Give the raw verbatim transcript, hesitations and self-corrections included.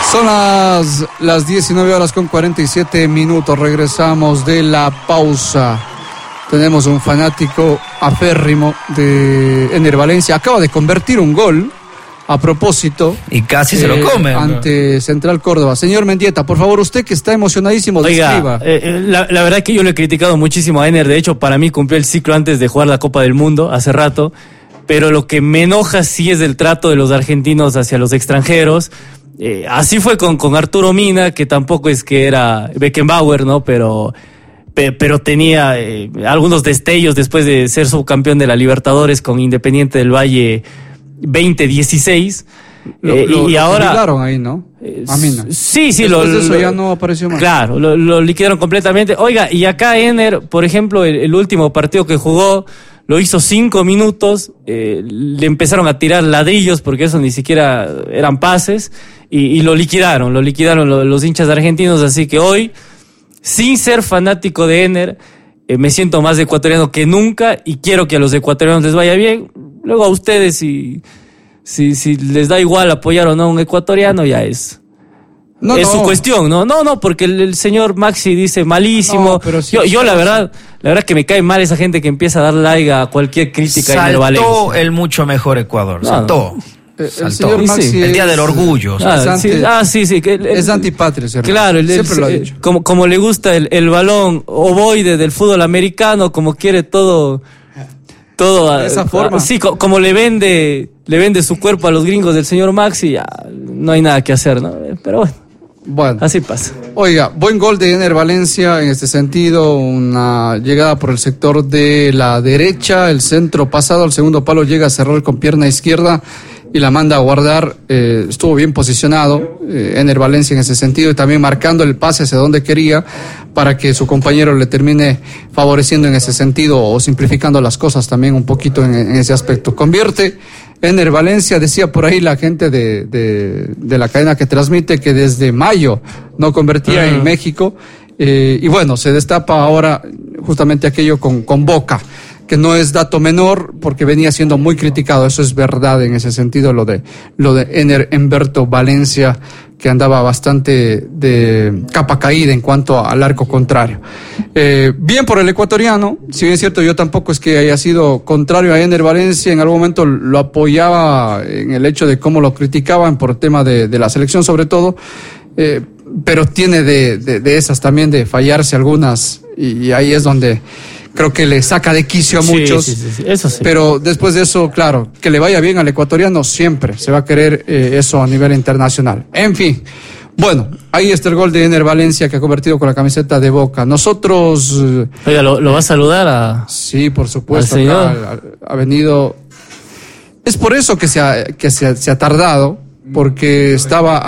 Son las, las diecinueve horas con cuarenta y siete minutos. Regresamos de la pausa. Tenemos un fanático aférrimo de Ener Valencia. Acaba de convertir un gol a propósito. Y casi eh, se lo come. Ante ¿no? Central Córdoba. Señor Mendieta, por favor, usted que está emocionadísimo, describa. Eh, la, la verdad que yo lo he criticado muchísimo a Ener. De hecho, para mí cumplió el ciclo antes de jugar la Copa del Mundo, hace rato. Pero lo que me enoja sí es el trato de los argentinos hacia los extranjeros. Eh, así fue con, con Arturo Mina, que tampoco es que era Beckenbauer, ¿no? Pero, pe, pero tenía eh, algunos destellos después de ser subcampeón de la Libertadores con Independiente del Valle veinte dieciséis. Lo, eh, lo, y lo ahora liquidaron ahí, ¿no? A Mina. Sí, sí. Después lo, de eso lo, ya no apareció más. Claro, lo, lo liquidaron completamente. Oiga, y acá Ener, por ejemplo, el, el último partido que jugó, lo hizo cinco minutos, eh, le empezaron a tirar ladrillos porque eso ni siquiera eran pases y, y lo liquidaron, lo liquidaron los, los hinchas argentinos, así que hoy, sin ser fanático de Ener, eh, me siento más ecuatoriano que nunca y quiero que a los ecuatorianos les vaya bien. Luego a ustedes, si, si, si les da igual apoyar o no a un ecuatoriano, ya es... No, es no. su cuestión, ¿no? No, no, porque el, el señor Maxi dice malísimo. No, pero sí, yo, yo la verdad, la verdad que me cae mal esa gente que empieza a dar like a cualquier crítica. Saltó en el Valencia. El mucho mejor Ecuador, no, saltó. El, Saltó. el señor Maxi sí. El día del orgullo. Ah, es anti, sí, ah, sí, sí. Que el, es antipatria, ¿cierto? Claro, el, siempre el, lo ha dicho. Como, como le gusta el, el balón ovoide del fútbol americano, como quiere todo... todo de esa a, forma. A, sí, co, como le vende le vende su cuerpo a los gringos del señor Maxi, ya no hay nada que hacer, ¿no? Pero bueno. Bueno, así pasa. Oiga, buen gol de Ener Valencia en este sentido, una llegada por el sector de la derecha, el centro pasado al segundo palo, llega a cerrar con pierna izquierda y la manda a guardar. Eh, estuvo bien posicionado eh, Ener Valencia en ese sentido y también marcando el pase hacia donde quería para que su compañero le termine favoreciendo en ese sentido o simplificando las cosas también un poquito en, en ese aspecto. Convierte Ener Valencia, decía por ahí la gente de, de, de la cadena que transmite que desde mayo no convertía uh-huh. en México, eh, y bueno, se destapa ahora justamente aquello con, con Boca, que no es dato menor porque venía siendo muy criticado, eso es verdad en ese sentido, lo de lo de Ener Humberto Valencia, que andaba bastante de capa caída en cuanto al arco contrario. Eh, bien por el ecuatoriano, si bien es cierto, yo tampoco es que haya sido contrario a Ener Valencia, en algún momento lo apoyaba en el hecho de cómo lo criticaban por tema de, de la selección sobre todo, eh, pero tiene de, de, de esas también de fallarse algunas, y, y ahí es donde creo que le saca de quicio a muchos, sí, sí, sí, eso sí. Pero después de eso, claro, que le vaya bien al ecuatoriano, siempre se va a querer eh, eso a nivel internacional. En fin, bueno, ahí está el gol de Ener Valencia que ha convertido con la camiseta de Boca. Nosotros... Oiga, ¿lo, lo va a saludar a...? Sí, por supuesto, acá, ha, ha venido... Es por eso que se ha, que se ha, se ha tardado, porque estaba...